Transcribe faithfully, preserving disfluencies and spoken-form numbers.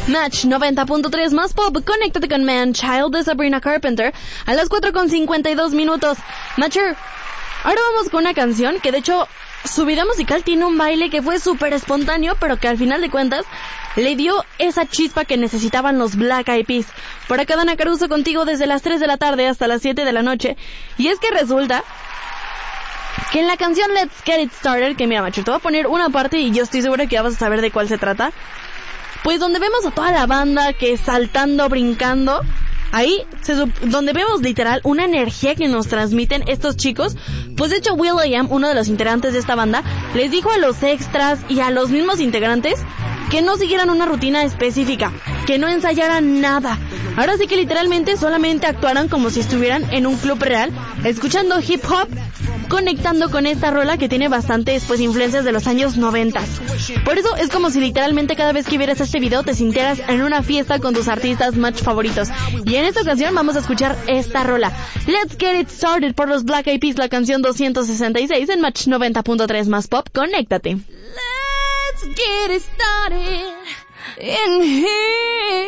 Match noventa punto tres más pop, conéctate con Man Child de Sabrina Carpenter a las cuatro con cincuenta y dos minutos. Matcher, ahora vamos con una canción que de hecho su video musical tiene un baile que fue súper espontáneo, pero que al final de cuentas le dio esa chispa que necesitaban los Black Eyed Peas. Por acá Dana Caruso contigo desde las tres de la tarde hasta las siete de la noche. Y es que resulta que en la canción Let's Get It Started, que mira, Macho, te voy a poner una parte y yo estoy segura que ya vas a saber de cuál se trata. Pues donde vemos a toda la banda que saltando, brincando, ahí, se, donde vemos literal una energía que nos transmiten estos chicos. Pues de hecho will.i.am, uno de los integrantes de esta banda, les dijo a los extras y a los mismos integrantes que no siguieran una rutina específica, que no ensayaran nada. Ahora sí que literalmente solamente actuaran como si estuvieran en un club real, escuchando hip hop, conectando con esta rola que tiene bastantes pues influencias de los años noventas. Por eso es como si literalmente cada vez que vieras este video te sintieras en una fiesta con tus artistas match favoritos. Y en esta ocasión vamos a escuchar esta rola, Let's Get It Started por los Black Eyed Peas, la canción doscientos sesenta y seis en Match noventa punto tres más pop. Conéctate. Let's get it started in here.